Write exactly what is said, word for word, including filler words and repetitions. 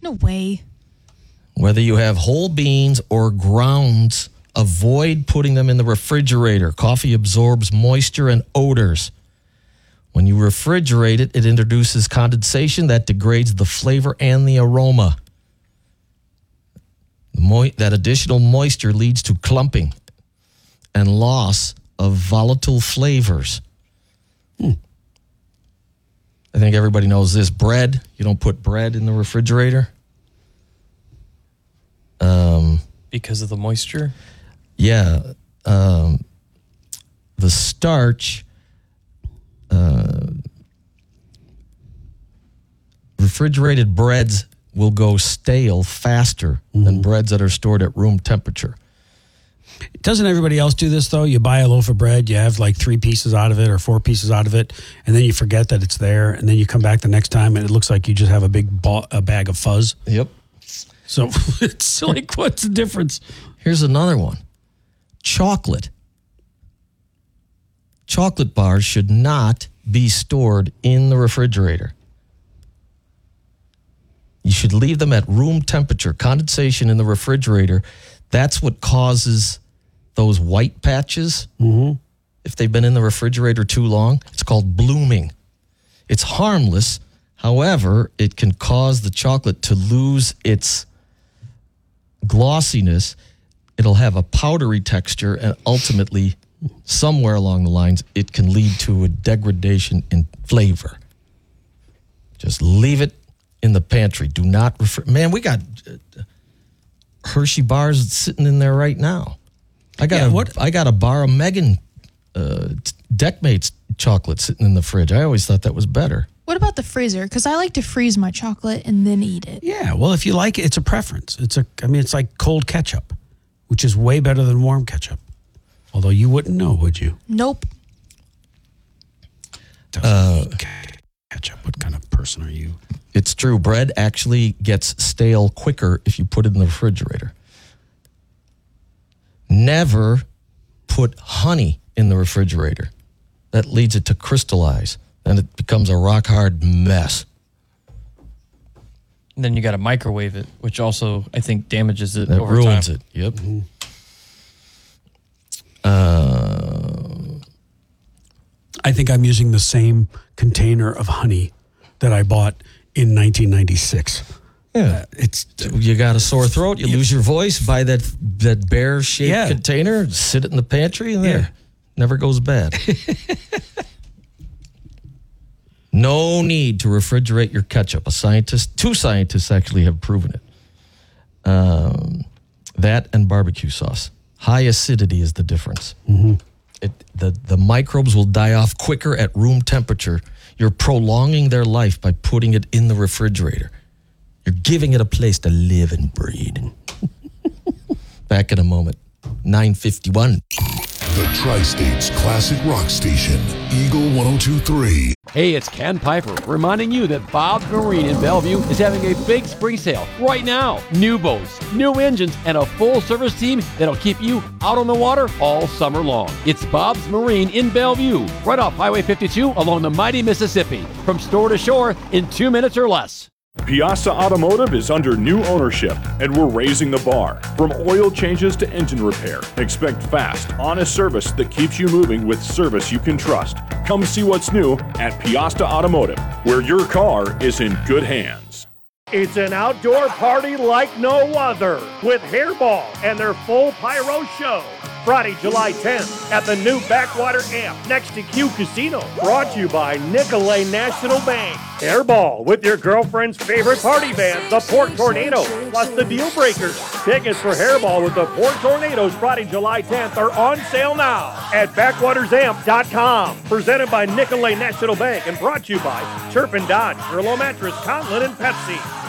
No way. Whether you have whole beans or grounds, avoid putting them in the refrigerator. Coffee absorbs moisture and odors. When you refrigerate it, it introduces condensation that degrades the flavor and the aroma. Mo- that additional moisture leads to clumping and loss of volatile flavors. Hmm. I think everybody knows this. Bread, you don't put bread in the refrigerator. Um, because of the moisture? Yeah. Um, the starch, uh, refrigerated breads will go stale faster mm-hmm. than breads that are stored at room temperature. Doesn't everybody else do this, though? You buy a loaf of bread, you have like three pieces out of it or four pieces out of it, and then you forget that it's there, and then you come back the next time, and it looks like you just have a big ba- a bag of fuzz. Yep. So it's like, what's the difference? Here's another one. Chocolate. Chocolate bars should not be stored in the refrigerator. You should leave them at room temperature. Condensation in the refrigerator, that's what causes those white patches. Mm-hmm. If they've been in the refrigerator too long, it's called blooming. It's harmless. However, it can cause the chocolate to lose its glossiness. It'll have a powdery texture, and ultimately, somewhere along the lines, it can lead to a degradation in flavor. Just leave it in the pantry. Do not refer. Man, we got uh, Hershey bars sitting in there right now. I got yeah, a, what? I got a bar of Megan uh, Deckmates chocolate sitting in the fridge. I always thought that was better. What about the freezer? Because I like to freeze my chocolate and then eat it. Yeah, well, if you like it, it's a preference. It's a. I mean, it's like cold ketchup, which is way better than warm ketchup. Although you wouldn't know, would you? Nope. Uh, ketchup. What kind of person are you? It's true. Bread actually gets stale quicker if you put it in the refrigerator. Never put honey in the refrigerator. That leads it to crystallize, and it becomes a rock-hard mess. And then you got to microwave it, which also, I think, damages it That over ruins time. it. Yep. Mm-hmm. Uh, I think I'm using the same container of honey that I bought in nineteen ninety-six. Yeah, uh, it's you got a sore throat, you yeah. lose your voice, buy that that bear-shaped yeah. container, sit it in the pantry, and there, yeah. never goes bad. No need to refrigerate your ketchup. A scientist, two scientists actually have proven it. Um, that and barbecue sauce. High acidity is the difference. Mm-hmm. It, the, the microbes will die off quicker at room temperature. You're prolonging their life by putting it in the refrigerator. You're giving it a place to live and breed. Back in a moment. nine fifty-one. The Tri-State's classic rock station, Eagle one oh two point three. Hey, it's Ken Piper reminding you that Bob's Marine in Bellevue is having a big spring sale right now. New boats, new engines, and a full service team that'll keep you out on the water all summer long. It's Bob's Marine in Bellevue, right off Highway fifty-two along the mighty Mississippi. From store to shore in two minutes or less. Piasta Automotive is under new ownership, and we're raising the bar. From oil changes to engine repair, expect fast, honest service that keeps you moving with service you can trust. Come see what's new at Piasta Automotive, where your car is in good hands. It's an outdoor party like no other with Hairball and their full pyro show. Friday, July tenth at the new Backwater Amp next to Q Casino. Brought to you by Nicolay National Bank. Hairball with your girlfriend's favorite party band, the Port Tornadoes, plus the Deal Breakers. Tickets for Hairball with the Port Tornadoes Friday, July tenth are on sale now at backwaters amp dot com. Presented by Nicolay National Bank and brought to you by Chirpin Dodge, Grillo Mattress, Conlin, and Pepsi.